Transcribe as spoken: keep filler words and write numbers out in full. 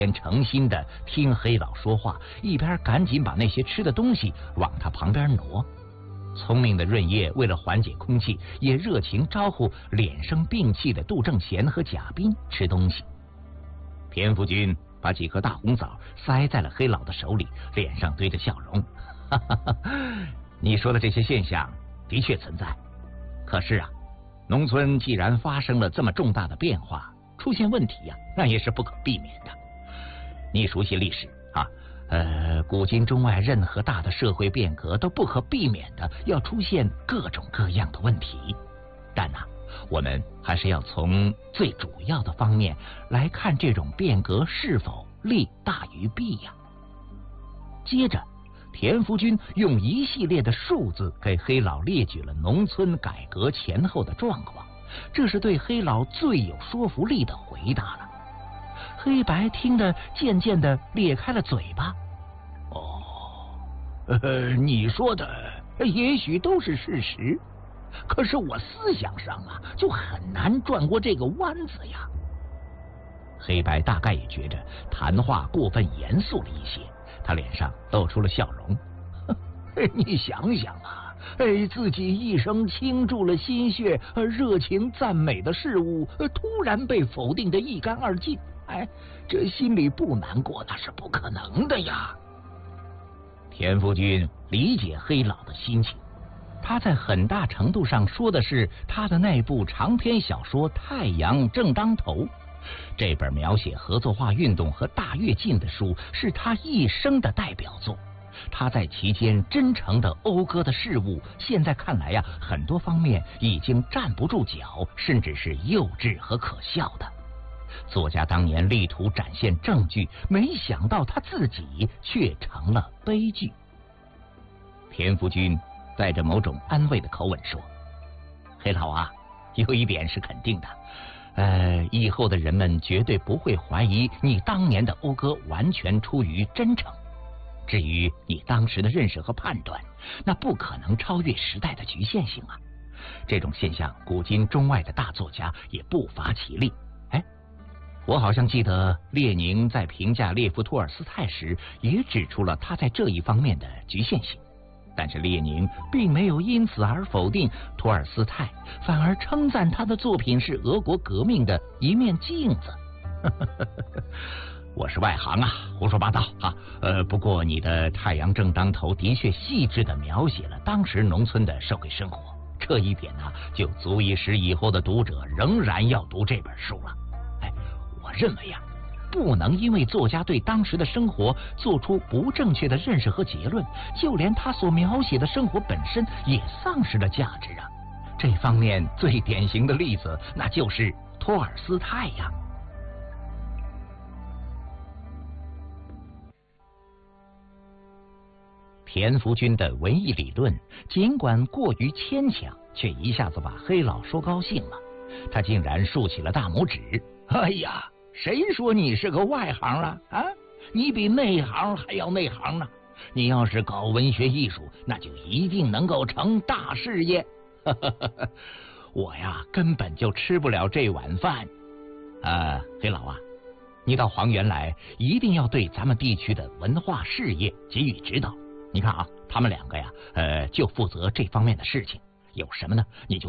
边诚心的听黑老说话，一边赶紧把那些吃的东西往他旁边挪。聪明的润叶为了缓解空气，也热情招呼脸生病气的杜正贤和贾斌吃东西。田福军把几颗大红枣塞在了黑老的手里，脸上堆着笑容。哈哈哈，你说的这些现象的确存在，可是啊，农村既然发生了这么重大的变化，出现问题呀、啊，那也是不可避免的。你熟悉历史啊，呃，古今中外任何大的社会变革都不可避免的要出现各种各样的问题，但呐、啊，我们还是要从最主要的方面来看这种变革是否利大于弊呀、啊。接着，田福军用一系列的数字给黑老列举了农村改革前后的状况，这是对黑老最有说服力的回答了。黑白听得渐渐的咧开了嘴巴。哦，呃，你说的也许都是事实，可是我思想上啊就很难转过这个弯子呀。黑白大概也觉着谈话过分严肃了一些，他脸上露出了笑容。你想想啊，哎，自己一生倾注了心血、热情赞美的事物，突然被否定得一干二净，哎，这心里不难过那是不可能的呀。田福军理解黑老的心情，他在很大程度上说的是他的那部长篇小说《太阳正当头》。这本描写合作化运动和大跃进的书是他一生的代表作。他在其间真诚的讴歌的事物，现在看来呀、啊，很多方面已经站不住脚，甚至是幼稚和可笑的。作家当年力图展现证据，没想到他自己却成了悲剧。田福军带着某种安慰的口吻说：“黑老啊，有一点是肯定的，呃，以后的人们绝对不会怀疑你当年的讴歌完全出于真诚。至于你当时的认识和判断，那不可能超越时代的局限性啊。这种现象，古今中外的大作家也不乏其例。哎，我好像记得列宁在评价列夫·托尔斯泰时，也指出了他在这一方面的局限性。但是列宁并没有因此而否定托尔斯泰，反而称赞他的作品是俄国革命的一面镜子。我是外行啊，胡说八道啊。呃，不过你的《太阳正当头》的确细致地描写了当时农村的社会生活，这一点呢、啊，就足以使以后的读者仍然要读这本书了。哎，我认为呀、啊，不能因为作家对当时的生活做出不正确的认识和结论，就连他所描写的生活本身也丧失了价值啊。这方面最典型的例子，那就是托尔斯泰呀。田福军的文艺理论尽管过于牵强，却一下子把黑老说高兴了。他竟然竖起了大拇指。哎呀，谁说你是个外行了啊？你比内行还要内行呢。你要是搞文学艺术，那就一定能够成大事业。我呀，根本就吃不了这碗饭。啊，黑老啊，你到黄原来，一定要对咱们地区的文化事业给予指导。你看啊，他们两个呀，呃，就负责这方面的事情。有什么呢？你就